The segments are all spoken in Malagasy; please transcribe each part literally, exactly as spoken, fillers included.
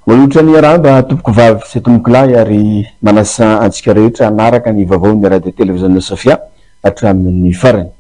Molotra ny araba tompoko vavy sy tompoko lahy ary manasa antsika rehetra anaraka ny vaovao ny radio televiziona Sofia hatramin'ny farany.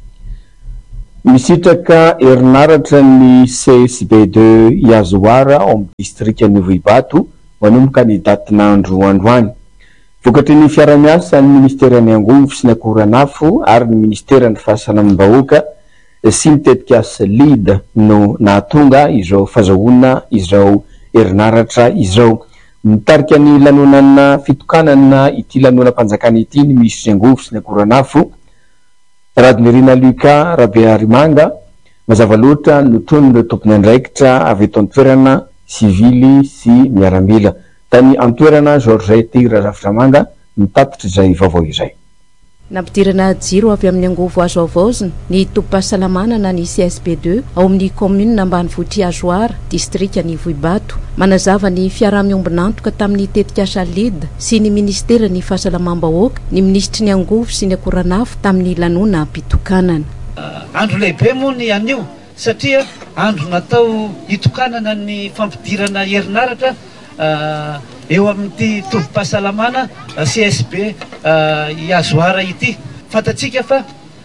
Misitraka herinaratra ny C S B deux Iazoara ao amin'ny distrikan'ny Vohibato manomboka ny datin'andro androany. Vokatry ny fiara-miasa ny ministeran'ny angovo sy ny akoranafo ary ny ministeran'ny fahasalamam-bahoaka sy mitetika lida no nahatonga izao fahazahoana izao herinaratra izao. Mitarika ny lanonana fitokanana ity lanonam-panjakana ity ny ministry angovo sy ny akoranafo Radmirina Luka Rabearimanga mazava loatra no tonon'ireo tompony andraikitra avy eto an-toerana sivily sy miaramila. Tany an-toerana Georgette Razaframanga mitatitra izay vaovao izay. Nampidirana jiro avy amin'ny angovo azo avaozina ny tobim-pahasalamana na ny C S B deux ao amin'ny commune ambanivohitra Azoara distrikan'ny Vohibato manazava ny fiaraha-miombonantoka tamin'ny tetikasa lida sy ny ministeran'ny fahasalamam-bahoaka ny ministry ny angovo sy ny akoranafo tamin'ny lanonam-pitokanana. Andro lehibe moa ny anio satria andro natao hitokanana ny fampidirana herinaratra eo amin'ity tobim-pahasalamana C S B Iazoara ity. Fantatsika fa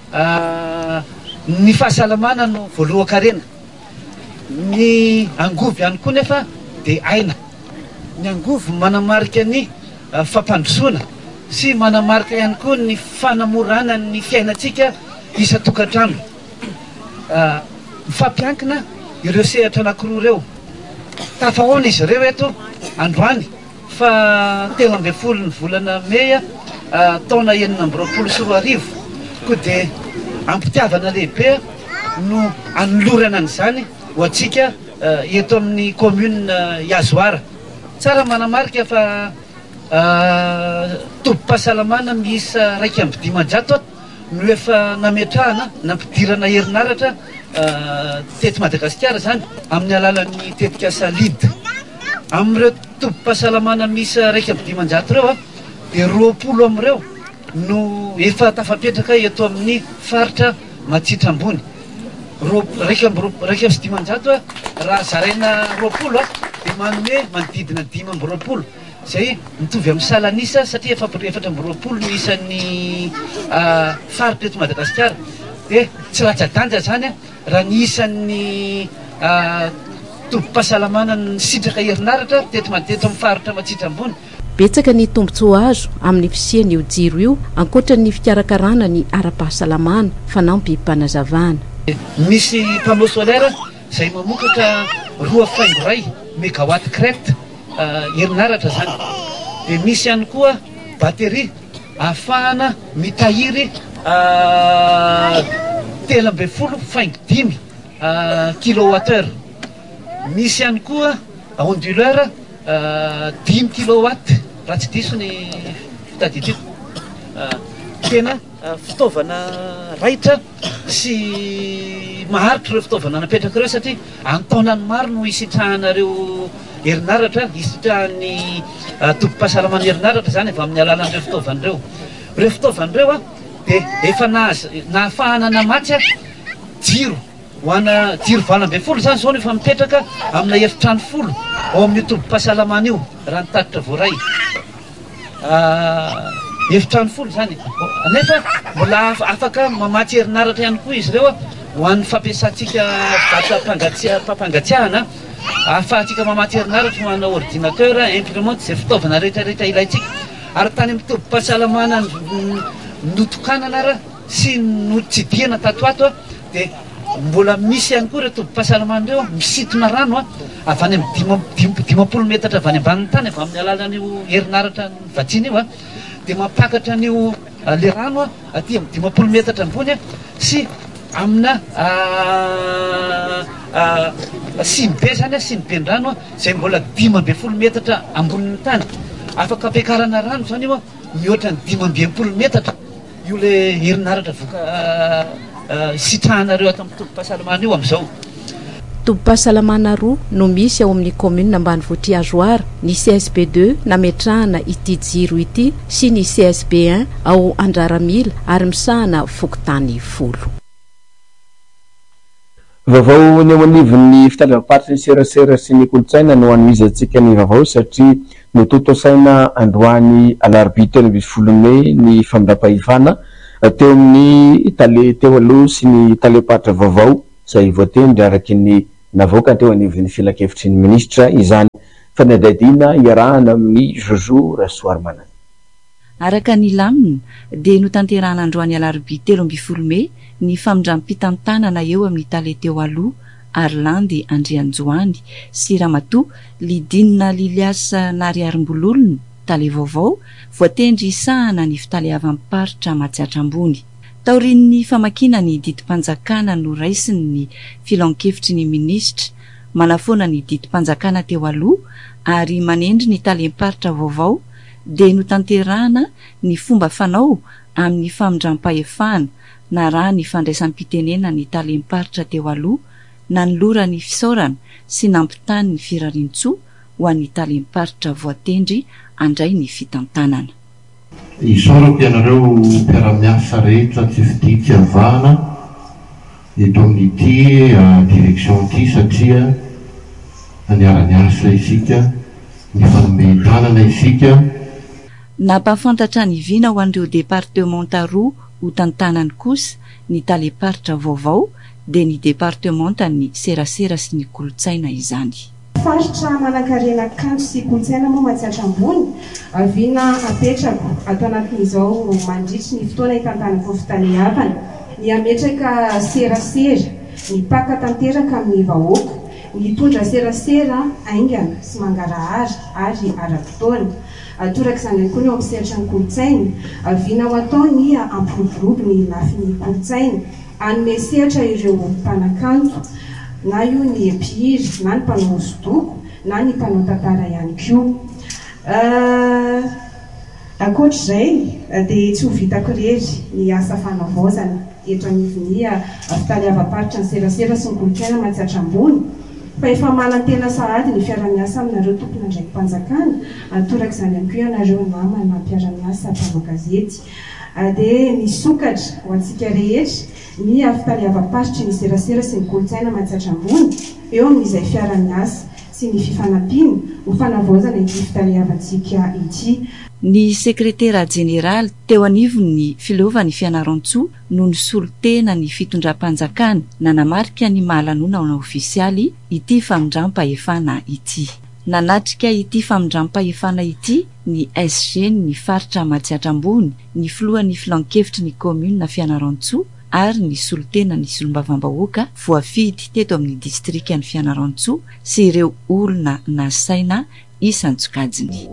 ny fahasalamana no voalohan-karena, ny angovo ihany koa nefa dia aina. Ny angovo manamarika ny fampandrosoana sy manamarika ihany koa ny fanamorana ny fiainatsika isa-tokantrano. Mifampiankina ireo sehatra anankiroa ireo. Tafahoana izy ireo eto androany fa telo ambin'ny folo ny volana May taona enina amby roapolo sy roa arivo koa dia ampitiavana lehibe no anolorana an'izany ho antsika eto amin'ny commune Iazoara. Tsara manamarika fa tobim-pahasalamana miisa raika amby dimanjato no efa nametrahana nampidirana herinaratra teto Madagasikara zany amin'ny alalan'ny tetikasa lida. Amin'ireo tobim-pahasalamana miisa raika amby dimanjato ireo dia roapolo amin'ireo no efa tafapetraka eto amin'ny faritra Matsitra ambony. Raika amby sy dimanjato raha zaraina roapolo dia manome manodidina dimy amby roapolo. Izay mitovy amin'ny salanisa satria efa efatra amby roapolo no isan'ny faritra eto Madagasikara. Dia tsy latsa-danja zany raha ny isan'ny tobim-pahasalamana ny sitraka herinaratra teto mateto amin'ny faritra Matsitra ambony. Betsaka ny tombotsoa azo amin'ny fisiany io jiro io ankoatra ny fikarakarana ny ara-pahasalamana fanampy mpanazavana. Misy panneau solaire izay mamokatra roa faingo iray mégawatt crête herinaratra zany. Dia misy ihany koa bateria ahafahana mitahiry telo ambin'ny folo faingo dimy kilowattheure. Misy ihany koa onduleur dimy kilowatt raha tsy diso ny fitadidiako. Tena fitaovana raitra sy maharitra ireo fitaovana napetraka ireo satria antaonany maro no isitrahanareo herinaratra, isitrahan'ny tobim-pahasalamana herinaratra zany avy amin'ny alalan'ireo fitaovan'ireo. Ireo fitaovan'ireo dia efa nahafahana namatsy jiro ho ana jiro valo ambin'ny folo zany zao no efa mipetraka amina heritrano folo ao amin'ny tobim-pahasalamana io raha nitatitra voaray. Heritrano folo zany nefa mbola afaka mamatsy herinaratra ihany koa izy ireo ho an'ny fampiasantsika mpampangatsiahana, ahafahantsika mamatsy herinaratra ho ana ordinateur, imprimante, izay fitaovana rehetrarehetra ilaitsika. Ary tany amin'ny tobim-pahasalamana notokanana raha sy notsidihana tato ato dia mbola misy ihany koa ireo tobim-pahasalamana ireo misintona rano avy any amin'ny dimampolo metatra avy any ambanin'ny tany avy amin'ny alalan'io herinaratra vatsina io dia mampakatra an'io le rano aty amin'ny dimampolo metatra ambony sy amina simibe zany simiben'ny rano izay mbola dimy ambin'ny folo metatra ambonin'ny tany. Afaka ampiakarana rano zany io mihoatra ny dimy ambin'ny folo metatra io le herinaratra voka sitrahanareo ato amin'ny tobim-pahasalamana io amin'izao. Tobim-pahasalamana roa no misy ao amin'ny commune ambanivohitra Azoara, ny C S B deux nametrahana ity jiro ity sy ny C S B un ao Andraramila ary misahana fokotany folo. Vaovao ny ao anivon'ny fitalavam-paritra ny serasera sy ny kolotsaina no hanomeza antsika ny vaovao satria nototo saina androany alarobia telo ambin'ny folo Mey ny famindram-pahefana teo amin'ny tale teo aloha sy ny tale-paritra vaovao izay voatendry araky ny navoaka teo anivon'ny filan-kevitry ny minisitra izany fanadihadiana iarahana amin'ny Jojo Rasoarmana. Araka ny lamina dia notanterahana androany alarobia telo ambin'ny folo Mey ny famindram-pitantanana eo amin'ny tale teo aloha Arlandy Andrianjoany sy Ramatoa Lidinina Liliasa Nariarimbololona tale vaovao voatendry isahana ny fitaleavam-paritra Matsiatra Ambony. Taorian'ny famakina ny didim-panjakana no raisiny ny filan-kevitry ny minisitra manafoana ny didim-panjakana teo aloha ary manendry ny talem-paritra vaovao dia notanterahana ny fomba fanao amin'ny famindram-pahefana na raha ny fandraisam-pitenena ny talem-paritra teo aloha na nylora ny fisaorana sy nampitany ny firarian-tsoa ho an'ny talem-paritra voatendry andray ny fitantanana. Isaorako ianareo mpiara-miasa rehetra tsy fidiam-pihavahana eto amin'ity direksion ity satria aniara-niasa isika ny fanomehtanana isika. Nampafantatra ny vina ho an'ireo departemanta roa ho tantanany kosa ny tale-paritra vaovao dia ny departemanta ny serasera sy ny kolotsaina izany. Faritra manan-karena kanto sy kolotsaina moa Matsiatra Ambony avina apetrako ato anatin'izao mandritry ny fotoana hitantanako fitaleavana ny ametraka serasera ny paka tanteraka amin'ny vahoaka ny tondra serasera aingana sy mangarahara ary ara-potoana atoraka izany koa ny ao amin'ny sehatra ny kolotsaina avina ho atao ny ampiroborobo ny lafin'ny kolotsaina anome sehatra ireo mpanakanto na io ny empiry na ny mpanao hosodoko na ny mpanao tantara ihany koa. Ankoatr'izay dia tsy ho vitako irery ny asa fanavaozana eto anivon'ny fitaleavam-paritra ny serasera sy ny kolotsaina Matsiatra Ambony fa efa manan-tena sahady ny fiara-miasa aminareo tompona ndraiky mpanjakana atoraka izany ihany koa ianareo namana mpiara-miasa mpanao gazety dia misokatra ho antsika rehetra ny fitaleavam-paritra ny serasera sy ny kolotsaina Matsiatra Ambony eo amin'izay fiara-miasa sy ny fifanampiana ho fanavaozana ity fitaleavantsika ity. Ny sekretera jeneraly teo anivon'ny filovany fianaran-tsoa no nisolo tena ny fitondram-panjakana nanamarika ny mahalanona ao ofisialy ity famindram-pahefana ity. Nanatrika ity famindram-pahefana ity ny S G ny faritra Matsiatra Ambony ny filohan'ny filan-kevitry ny komuna fianaran-tsoa ary ny solotena ny solombavam-bahoaka voafidy teto amin'ny distrikan'ny fianaran-tsoa sy ireo olona nasaina isan-tsokajiny.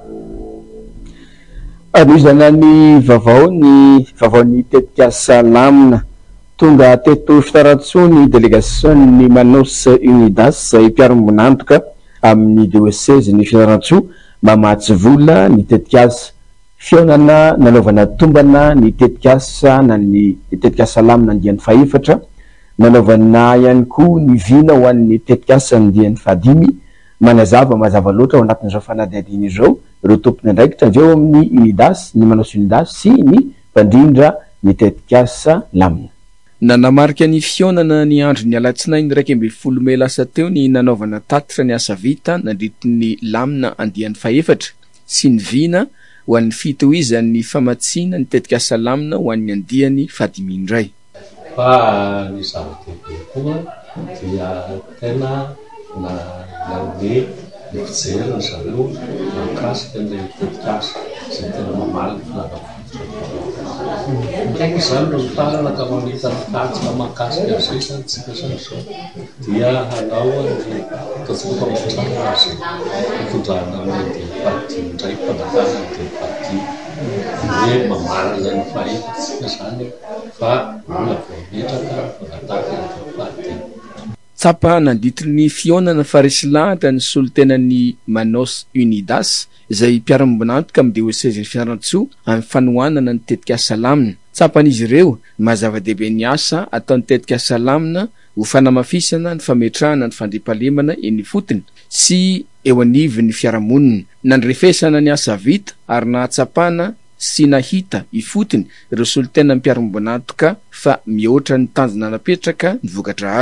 Anoizana ny vaovao ny vaovaon'ny tetikasa lamina tonga teto fitaratsoa ny delegasion ny Manos Unidas izay mpiara-monantoka amin'ny diocèse ny fianaran-tsoa mamatsy vola ny tetikasa fionana nanaovana tombana ny tetikasa na ny tetikasa lamina andian'ny faefatra nanaovana ihany koa ny vina ho an'ny tetikasa andian'ny fahadimy manazava mazava loatra ao anatin'izao fanadihadiana izao ireo tompony andraikitra avy eo amin'ny Unidas ny Manos Unidas sy ny mpandrindra ny tetikasa lamina. Nanamarika ny fionana ny andro ny alatsinainy iraika ambin'ny folo Mey lasa teo ny nanaovana tatitra ny asa vita nandritin'ny lamina andian'ny faefatra sy ny vina ho an'ny fitohizan'ny famatsiana ny tetikasa lamina ho an'ny andiany fahadimy indray. Fa ny zava-dehibe koa dia tena na nanome ny fijeriny zareo mahakasika ilay tetikasa izay tena mamaly ny filanam-fototra. Tena izany no mitarana ka mamita fikatsika mahakasika azy izany tsika zany zao dia hanao ny ataontsika mifitrana azy fitondrana amin'ny parti indray mpanjakana ny parti hoe mamarana ny fahefatsika zany fa mbola voametraka fanataka ny parti. Tsapa nanditry ny fionana farisy lahatra ny solotenan'ny Manos Unidas izay mpiara-mibonantoka amin'ny diocèse fianaran-tsoa amin'ny fanohanana ny tetikasa lamina. Tsapan'izy ireo mazava-dehibe ny asa ataon'ny tetikasa lamina ho fanamafisana ny fametrahana ny fandriampahalemana eny fotony sy eo anivon'ny fiarahamonina. Nandrefesana ny asa vita ary nahatsapana sy nahita ifotony ireo solotena mpiara-mibonantoka fa mihoatra ny tanjona napetraka ny vokatra azy.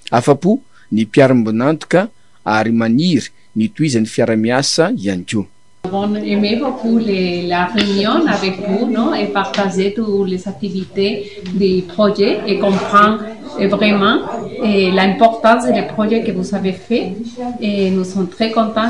afa-po ny mpiara-mbonantoka ary maniry ny toizan'ny fiara-miasa ihany koa. On aimait beaucoup les, la réunion avec vous, non, et partager toutes les activités du projet et comprendre vraiment et l'importance des projets que vous avez fait. Et nous sommes très contents